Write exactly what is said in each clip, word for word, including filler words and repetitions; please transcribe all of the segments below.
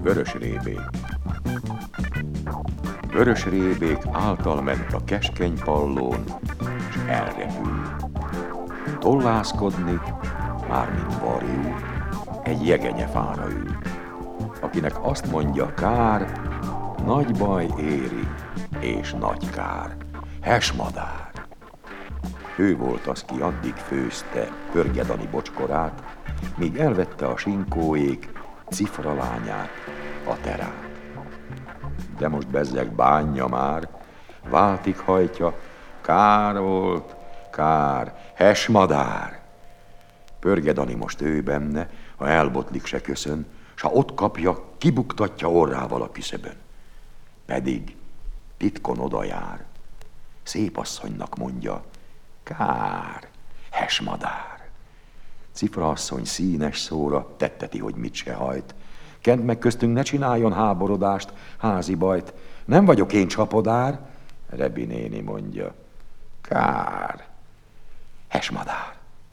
Vörös rébék. Vörös rébék által ment a keskeny pallón, s elrepül. Tollászkodni, mármint varjú, egy jegenyefára ül, akinek azt mondja kár, nagy baj éri, és nagy kár, hesmadár. Ő volt az, ki addig főzte Pörgedani bocskorát, míg elvette a sinkóék Cifra lányát, a terát. De most bezzeg bánja már, váltig hajtja, kár volt, kár, hesmadár. Pörgedani most ő benne, ha elbotlik se köszön, s ha ott kapja, kibuktatja orrával a küszöbön. Pedig titkon oda jár, szép asszonynak mondja, kár, hesmadár. Cifra asszony színes szóra tetteti, hogy mit se hajt. Kent meg köztünk ne csináljon háborodást, házi bajt. Nem vagyok én csapodár, Rebi néni mondja, kár, hesmadár.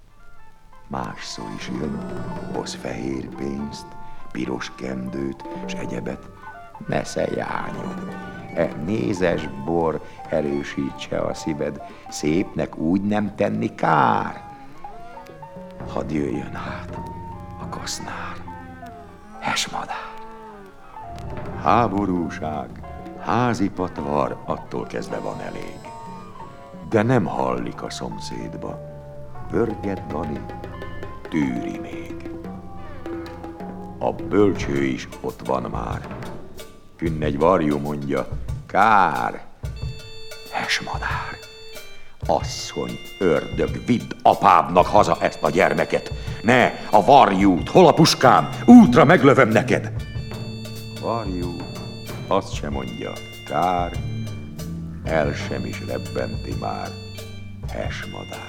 Másszor is jön, hoz fehér pénzt, piros kendőt, s egyebet. Nesze jányom, e mézes bor erősítse a szíved, szépnek úgy nem tenni kár. Hadd jöjjön hát a kasznár, hesmadár. Háborúság, házi patvar attól kezdve van elég, de nem hallik a szomszédba, Pörgedani tűri még. A bölcső is ott van már, künn egy varjú mondja, kár, hesmadár. Asszony, ördög, vidd apádnak haza ezt a gyermeket. Ne, a varjút, hol a puskám? Útra meglövöm neked. Varjú azt sem mondja, kár, el sem is rebbenti már, hesmadár.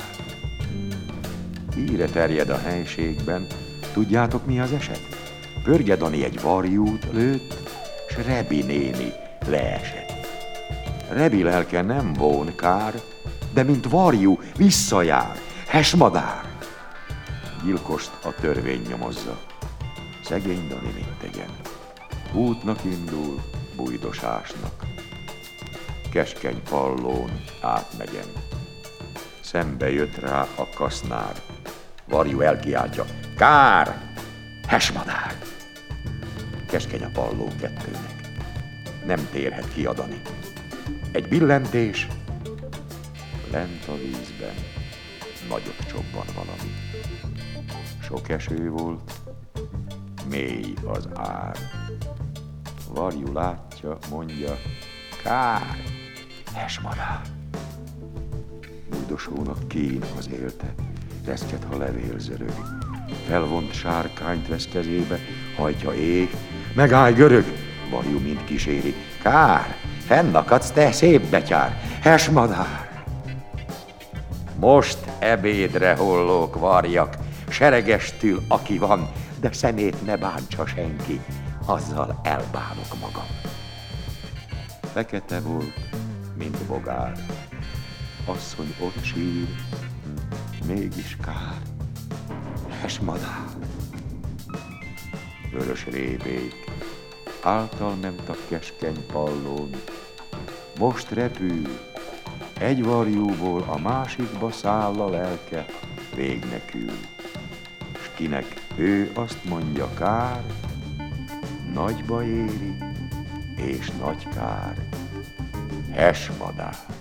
Híre terjed a helységben, tudjátok mi az eset? Pörgedani egy varjút lőtt, s Rebi néni leesett. Rebi lelke nem von kár, de mint varjú visszajár, hesmadár. Gyilkost a törvény nyomozza, szegény Dani mit tegyen. Útnak indul, bujdosásnak, keskeny pallón átmegyen. Szembe jött rá a kasznár, varjú elkiáltja, kár, hesmadár. Keskeny a palló kettőnek, nem térhet ki a Dani. Egy billentés, lent a vízben nagyot csobban valami. Sok eső volt, mély az ár. Varjú látja, mondja, kár, hesmadár. Bújdosónak kín az élte, reszket, ha levél zörög. Felvont sárkányt vesz kezébe, hajtja ég, megállj görög, varjú mind kíséri, kár, fennakadsz te szép betyár, hesmadár. Most ebédre hollók varjak, seregestül aki van, de szemét ne bántsa senki, azzal elbánok magam. Fekete volt, mint bogár, asszony ott sír, mégis kár, hesmadár. Vörös rébék által ment a keskeny pallón, most repül, egy varjúból a másikba száll a lelke, végnek ül. S kinek ő azt mondja, kár, nagy baj éri, és nagy kár, hesmadár.